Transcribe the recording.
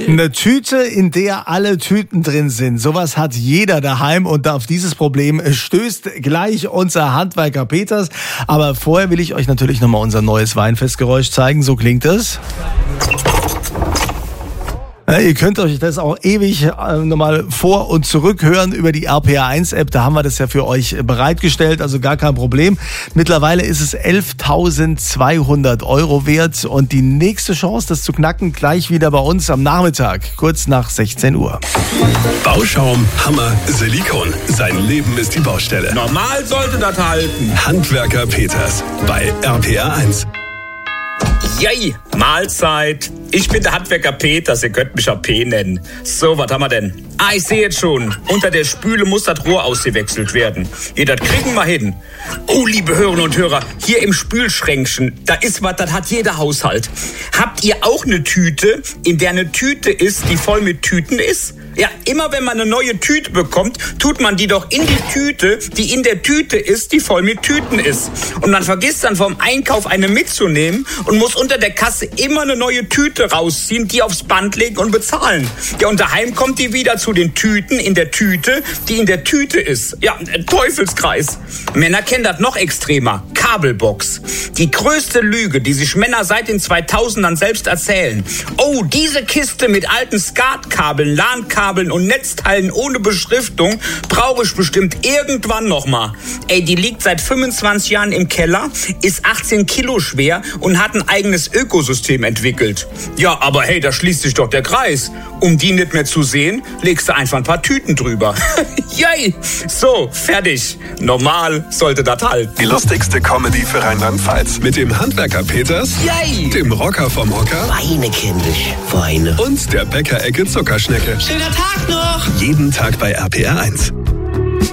Eine Tüte, in der alle Tüten drin sind. Sowas hat jeder daheim und auf dieses Problem stößt gleich unser Handwerker Peters. Aber vorher will ich euch natürlich nochmal unser neues Weinfestgeräusch zeigen. So klingt es. Ja, ihr könnt euch das auch ewig nochmal vor- und zurück hören über die RPR1-App. Da haben wir das ja für euch bereitgestellt, also gar kein Problem. Mittlerweile ist es 11.200 € wert und die nächste Chance, das zu knacken, gleich wieder bei uns am Nachmittag, kurz nach 16 Uhr. Bauschaum, Hammer, Silikon. Sein Leben ist die Baustelle. Normal sollte das halten. Handwerker Peters bei RPR1. Yay, Mahlzeit. Ich bin der Handwerker Peters, ihr könnt mich AP nennen. So, was haben wir denn? Ich sehe jetzt schon. Unter der Spüle muss das Rohr ausgewechselt werden. Das kriegen wir hin. Oh, liebe Hörerinnen und Hörer, hier im Spülschränkchen, da ist was, das hat jeder Haushalt. Habt ihr auch eine Tüte, in der eine Tüte ist, die voll mit Tüten ist? Ja, immer wenn man eine neue Tüte bekommt, tut man die doch in die Tüte, die in der Tüte ist, die voll mit Tüten ist. Und man vergisst dann vom Einkauf eine mitzunehmen und muss unter der Kasse immer eine neue Tüte rausziehen, die aufs Band legen und bezahlen. Ja, und daheim kommt die wieder zu den Tüten in der Tüte, die in der Tüte ist. Ja, Teufelskreis. Männer kennen das noch extremer. Kabelbox. Die größte Lüge, die sich Männer seit den 2000ern selbst erzählen. Oh, diese Kiste mit alten Skatkabeln, LAN-Kabeln und Netzteilen ohne Beschriftung brauche ich bestimmt irgendwann noch mal. Die liegt seit 25 Jahren im Keller, ist 18 Kilo schwer und hat ein eigenes Ökosystem entwickelt. Ja, aber hey, da schließt sich doch der Kreis. Um die nicht mehr zu sehen, legst du einfach ein paar Tüten drüber. Yay! So, fertig. Normal sollte das halten. Die lustigste Comedy für Rheinland-Pfalz. Mit dem Handwerker Peters, Yay! dem Rocker vom Hocker Weine, kindisch, Weine. und der Bäckerecke Zuckerschnecke. Schöner Tag noch! Jeden Tag bei RPR1.